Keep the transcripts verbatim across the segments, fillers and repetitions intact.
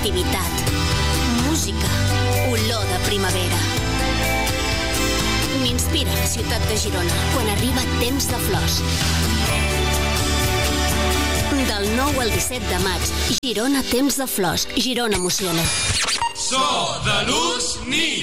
creativitat, música, olor de primavera. M'inspira la ciutat de Girona quan arriba Temps de Flors. Del nou al disset de maig, Girona Temps de Flors. Girona emociona. So de luz ni.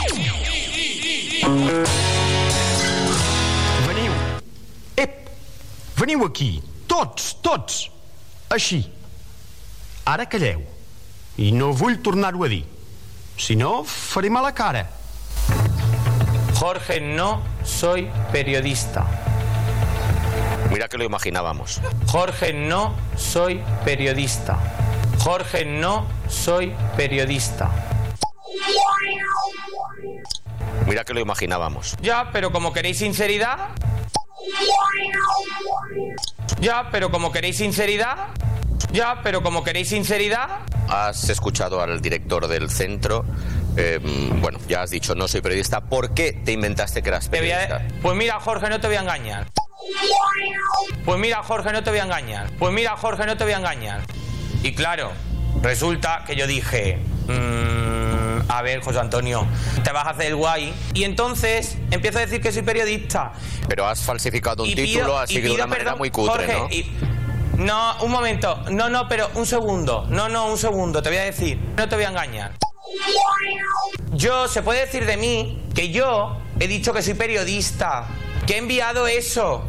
Veniu. Ep, veniu aquí. Tots, tots. Així. Ara calleu. I no vull tornar-ho a dir. Si no, faré mala cara. Jorge, no soy periodista. Mira que lo imaginábamos. Jorge, no soy periodista. Jorge, no soy periodista. Mira que lo imaginábamos. Ya, pero como queréis sinceridad. Ya, pero como queréis sinceridad. Ya, pero como queréis sinceridad. Has escuchado al director del centro. Eh, bueno, ya has dicho, no soy periodista. ¿Por qué te inventaste que eras periodista? A... Pues mira, Jorge, no te voy a engañar. Pues mira, Jorge, no te voy a engañar. Pues mira, Jorge, no te voy a engañar. Y claro, resulta que yo dije... Mmm, a ver, José Antonio, te vas a hacer el guay. Y entonces empiezo a decir que soy periodista. Pero has falsificado un y título pido, así de una manera perdón, muy cutre, Jorge, ¿no? Y... No, un momento. No, no, pero un segundo. No, no, un segundo. Te voy a decir. No te voy a engañar. Yo, se puede decir de mí que yo he dicho que soy periodista. Que he enviado eso.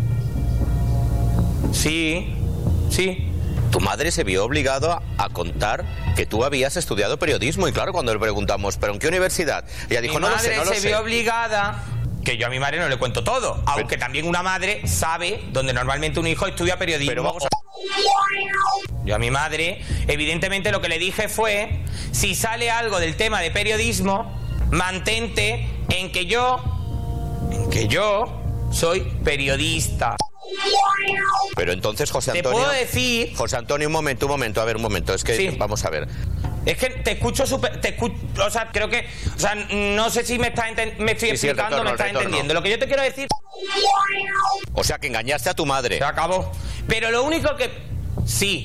Sí, sí. Tu madre se vio obligada a contar que tú habías estudiado periodismo. Y claro, cuando le preguntamos, ¿pero en qué universidad? Ella dijo, Mi no lo madre sé, no lo se sé. vio obligada... Que yo a mi madre no le cuento todo, aunque pero, también una madre sabe donde normalmente un hijo estudia periodismo. Pero vamos a... Yo a mi madre, evidentemente lo que le dije fue, si sale algo del tema de periodismo, mantente en que yo, en que yo soy periodista. Pero entonces, José Antonio... Te puedo decir... José Antonio, un momento, un momento, a ver, un momento, es que sí. Vamos a ver... Es que te escucho súper... Te escucho, o sea, creo que... O sea, no sé si me, está enten, me estoy sí, explicando o sí, me estás entendiendo. Lo que yo te quiero decir... O sea, que engañaste a tu madre. Se acabó. Pero lo único que... Sí.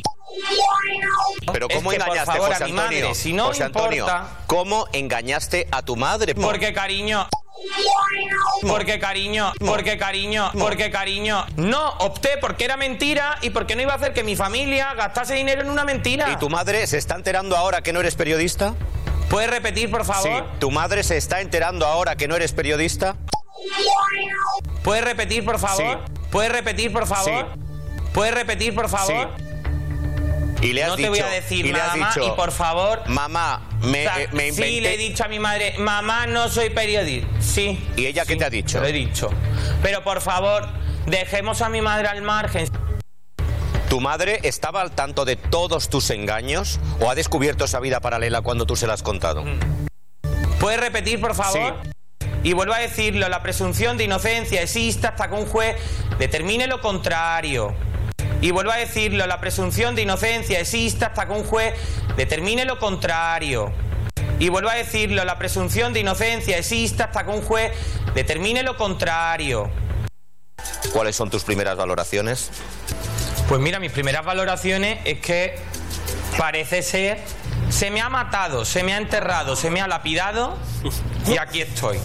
Pero ¿cómo es que, engañaste, por favor, José a mi Antonio? madre, si no José Antonio, importa... ¿cómo engañaste a tu madre? Porque, cariño... Porque, cariño, porque, cariño, porque, cariño, no opté porque era mentira y porque no iba a hacer que mi familia gastase dinero en una mentira. ¿Y tu madre se está enterando ahora que no eres periodista? ¿Puedes repetir, por favor? Sí. ¿Tu madre se está enterando ahora que no eres periodista? ¿Puedes repetir, por favor? Sí. ¿Puedes repetir, por favor? Sí. ¿Puedes repetir, por favor? Sí. Y le has no te dicho, voy a decir y nada le has más dicho, y por favor... Mamá, me, o sea, eh, me inventé... Sí, le he dicho a mi madre, mamá, no soy periodista. Sí. ¿Y ella sí, qué te ha dicho? Lo he dicho. Pero por favor, dejemos a mi madre al margen. ¿Tu madre estaba al tanto de todos tus engaños o ha descubierto esa vida paralela cuando tú se la has contado? ¿Puedes repetir, por favor? Sí. Y vuelvo a decirlo, la presunción de inocencia existe hasta que un juez determine lo contrario. Y vuelvo a decirlo, la presunción de inocencia existe hasta que un juez determine lo contrario. Y vuelvo a decirlo, la presunción de inocencia existe hasta que un juez determine lo contrario. ¿Cuáles son tus primeras valoraciones? Pues mira, mis primeras valoraciones es que parece ser... Se me ha matado, se me ha enterrado, se me ha lapidado y aquí estoy.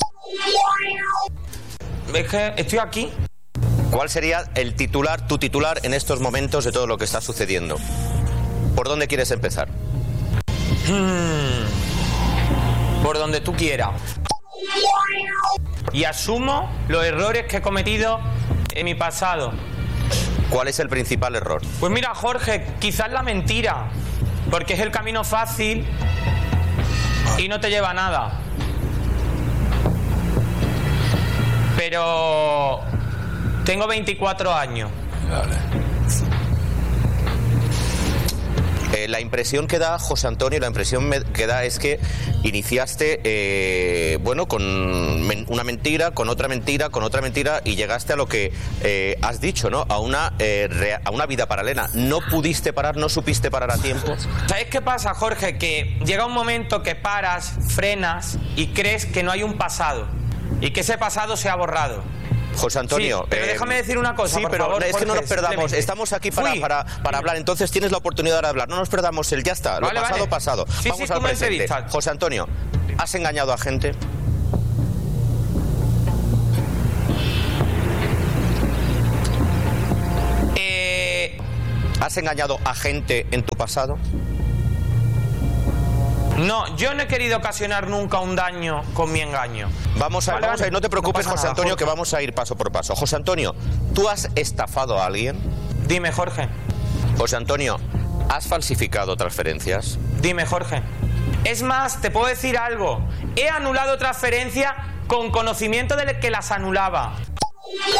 Es que estoy aquí. ¿Cuál sería el titular, tu titular en estos momentos de todo lo que está sucediendo? ¿Por dónde quieres empezar? Hmm. Por donde tú quieras. Y asumo los errores que he cometido en mi pasado. ¿Cuál es el principal error? Pues mira, Jorge, quizás la mentira, porque es el camino fácil y no te lleva a nada. Pero tengo veinticuatro años. Vale. Eh, la impresión que da José Antonio, la impresión que da es que iniciaste, eh, bueno, con men una mentira, con otra mentira, con otra mentira y llegaste a lo que eh, has dicho, ¿no? A una, eh, a una vida paralela. No pudiste parar, no supiste parar a tiempo. ¿Sabes qué pasa, Jorge? Que llega un momento que paras, frenas y crees que no hay un pasado y que ese pasado se ha borrado. José Antonio... Sí, pero eh, déjame decir una cosa, Sí, por pero favor, es que no Jorge, nos perdamos. simplemente. Estamos aquí para, Fui. para, para hablar, entonces tienes la oportunidad de hablar. No nos perdamos el ya está, lo Vale, pasado, vale. pasado. Sí, Vamos sí, al tú me presente. entrevistas. José Antonio, ¿has engañado a gente? Eh, ¿Has engañado a gente en tu pasado? no, yo no he querido ocasionar nunca un daño con mi engaño. Vamos a, Vale, vamos vale. a ir, no te preocupes, No pasa José nada, Antonio, Jorge. que vamos a ir paso por paso. José Antonio, ¿tú has estafado a alguien? Dime, Jorge. José Antonio, ¿has falsificado transferencias? Dime, Jorge. Es más, te puedo decir algo. He anulado transferencia con conocimiento de que las anulaba.